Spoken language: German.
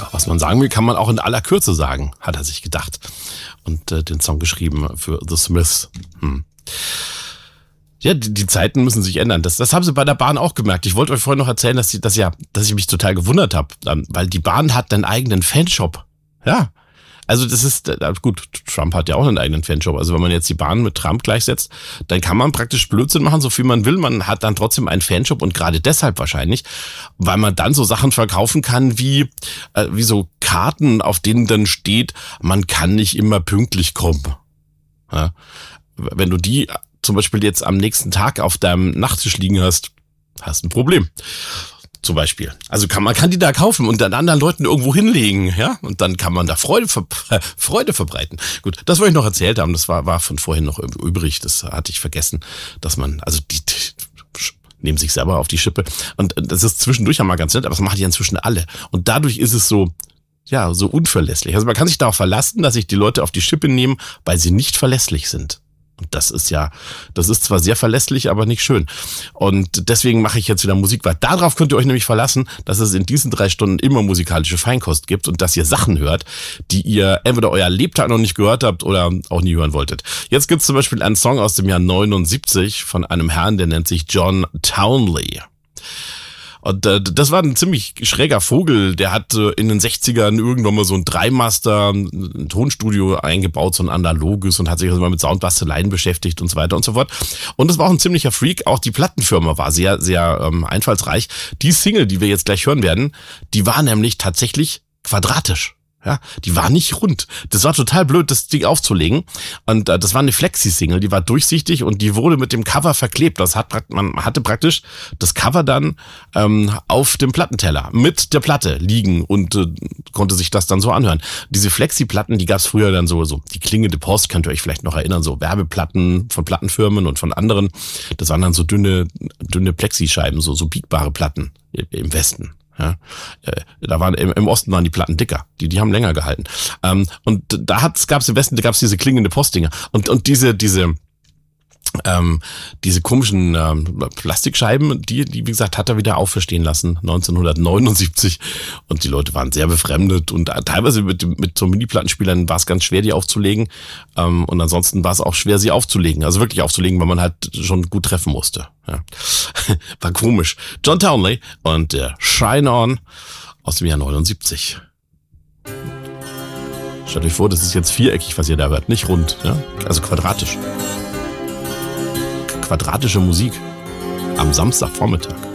Ja, was man sagen will, kann man auch in aller Kürze sagen, hat er sich gedacht. Und den Song geschrieben für The Smiths. Ja, die Zeiten müssen sich ändern. Das haben sie bei der Bahn auch gemerkt. Ich wollte euch vorhin noch erzählen, dass ich mich total gewundert habe, weil die Bahn hat einen eigenen Fanshop. Ja. Also das ist, gut, Trump hat ja auch einen eigenen Fanshop. Also wenn man jetzt die Bahn mit Trump gleichsetzt, dann kann man praktisch Blödsinn machen, so viel man will. Man hat dann trotzdem einen Fanshop und gerade deshalb wahrscheinlich, weil man dann so Sachen verkaufen kann wie so Karten, auf denen dann steht, man kann nicht immer pünktlich kommen. Ja? Wenn du die zum Beispiel jetzt am nächsten Tag auf deinem Nachttisch liegen hast ein Problem. Zum Beispiel. Also man kann die da kaufen und dann anderen Leuten irgendwo hinlegen, ja? Und dann kann man da Freude verbreiten. Gut, das wollte ich noch erzählt haben. Das war von vorhin noch übrig. Das hatte ich vergessen, dass man, also die nehmen sich selber auf die Schippe. Und das ist zwischendurch ja mal ganz nett, aber das machen die inzwischen alle. Und dadurch ist es so unverlässlich. Also man kann sich darauf verlassen, dass sich die Leute auf die Schippe nehmen, weil sie nicht verlässlich sind. Und das ist zwar sehr verlässlich, aber nicht schön. Und deswegen mache ich jetzt wieder Musik, weil darauf könnt ihr euch nämlich verlassen, dass es in diesen 3 Stunden immer musikalische Feinkost gibt und dass ihr Sachen hört, die ihr entweder euer Lebtag noch nicht gehört habt oder auch nie hören wolltet. Jetzt gibt's zum Beispiel einen Song aus dem Jahr 79 von einem Herrn, der nennt sich John Townley. Und das war ein ziemlich schräger Vogel, der hat in den 60ern irgendwann mal so ein Dreimaster, ein Tonstudio eingebaut, so ein analoges, und hat sich also mal mit Soundbasteleien beschäftigt und so weiter und so fort. Und das war auch ein ziemlicher Freak, auch die Plattenfirma war sehr, sehr einfallsreich. Die Single, die wir jetzt gleich hören werden, die war nämlich tatsächlich quadratisch. Ja, die war nicht rund. Das war total blöd, das Ding aufzulegen. Und das war eine Flexi-Single, die war durchsichtig und die wurde mit dem Cover verklebt. Man hatte praktisch das Cover dann auf dem Plattenteller mit der Platte liegen und konnte sich das dann so anhören. Diese Flexi-Platten, die gab's früher dann so die klingende Post, könnt ihr euch vielleicht noch erinnern, so Werbeplatten von Plattenfirmen und von anderen. Das waren dann so dünne Plexischeiben, so biegbare Platten im Westen. Ja, da waren im Osten waren die Platten dicker, die haben länger gehalten. Und gab's im Westen, diese klingende Postdinger und diese komischen Plastikscheiben, die wie gesagt hat er wieder auferstehen lassen 1979, und die Leute waren sehr befremdet und teilweise mit so Mini-Plattenspielern war es ganz schwer, die aufzulegen, und ansonsten war es auch schwer, sie aufzulegen, also wirklich aufzulegen, weil man halt schon gut treffen musste. Ja. War komisch. John Townley und der Shine On aus dem Jahr 79. Stellt euch vor, das ist jetzt viereckig, was ihr da hört, nicht rund, ja? Also quadratisch. Quadratische Musik am Samstagvormittag.